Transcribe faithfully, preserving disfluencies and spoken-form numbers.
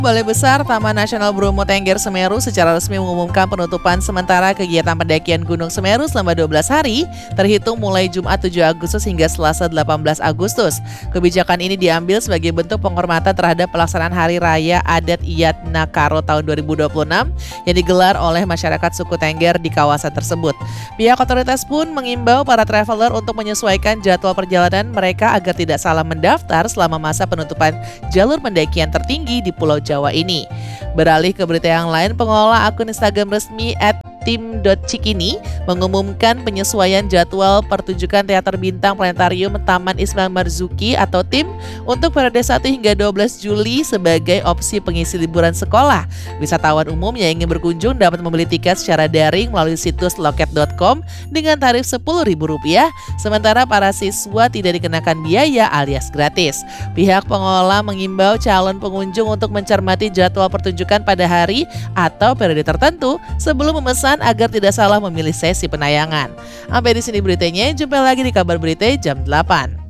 Balai Besar Taman Nasional Bromo Tengger Semeru secara resmi mengumumkan penutupan sementara kegiatan pendakian Gunung Semeru selama dua belas hari, terhitung mulai Jumat tujuh Agustus hingga Selasa delapan belas Agustus. Kebijakan ini diambil sebagai bentuk penghormatan terhadap pelaksanaan Hari Raya Adat Iyat Nakaro tahun dua ribu dua puluh enam yang digelar oleh masyarakat suku Tengger di kawasan tersebut. Pihak otoritas pun mengimbau para traveler untuk menyesuaikan jadwal perjalanan mereka agar tidak salah mendaftar selama masa penutupan jalur pendakian tertinggi di Pulau Jawa ini. Beralih ke berita yang lain, pengelola akun Instagram resmi at tim dot cikini mengumumkan penyesuaian jadwal pertunjukan teater bintang planetarium Taman Ismail Marzuki atau T I M untuk periode satu hingga dua belas Juli sebagai opsi pengisi liburan sekolah. Wisatawan umum yang ingin berkunjung dapat membeli tiket secara daring melalui situs loket dot com dengan tarif sepuluh ribu rupiah, sementara para siswa tidak dikenakan biaya alias gratis. Pihak pengelola mengimbau calon pengunjung untuk mencermati jadwal pertunjukan pada hari atau periode tertentu sebelum memesan agar tidak salah memilih sesi penayangan. Sampai di sini beritanya, jumpa lagi di kabar berita jam delapan.